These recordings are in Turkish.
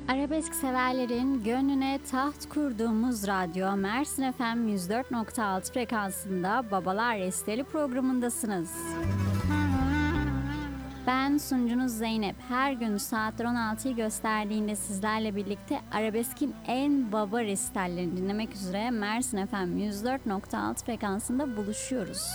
Arabesk severlerin gönlüne taht kurduğumuz radyo Mersin FM 104.6 frekansında Babalar Resteli programındasınız. Ben sunucunuz Zeynep. Her gün saatler 16'yı gösterdiğinde sizlerle birlikte arabeskin en baba restellerini dinlemek üzere Mersin FM 104.6 frekansında buluşuyoruz.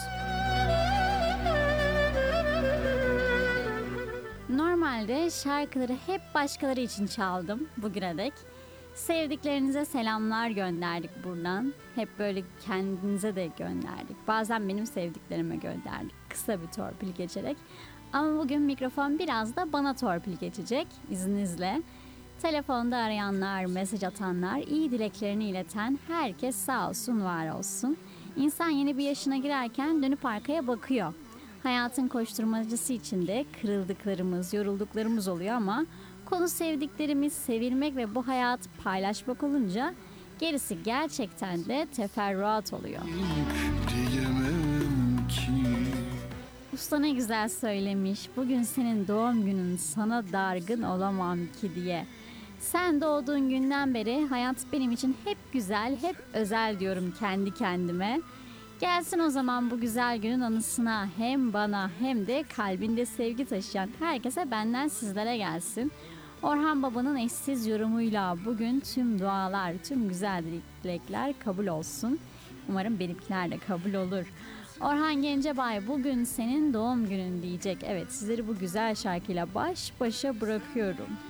Normalde şarkıları hep başkaları için çaldım bugüne dek. Sevdiklerinize selamlar gönderdik buradan. Hep böyle kendinize de gönderdik. Bazen benim sevdiklerime gönderdik. Kısa bir torpil geçerek. Ama bugün mikrofon biraz da bana torpil geçecek izninizle. Telefonda arayanlar, mesaj atanlar, iyi dileklerini ileten herkes sağ olsun, var olsun. İnsan yeni bir yaşına girerken dönüp arkaya bakıyor. Hayatın koşturmacısı içinde kırıldıklarımız, yorulduklarımız oluyor ama konu sevdiklerimiz, sevilmek ve bu hayatı paylaşmak olunca gerisi gerçekten de teferruat oluyor. Usta ne güzel söylemiş, bugün senin doğum günün, sana dargın olamam ki diye. Sen doğduğun günden beri hayat benim için hep güzel, hep özel diyorum kendi kendime. Gelsin o zaman bu güzel günün anısına hem bana hem de kalbinde sevgi taşıyan herkese benden sizlere gelsin. Orhan Baba'nın eşsiz yorumuyla bugün tüm dualar, tüm güzel dilekler kabul olsun. Umarım benimkiler de kabul olur. Orhan Gencebay bugün senin doğum günün diyecek. Evet, sizleri bu güzel şarkıyla baş başa bırakıyorum.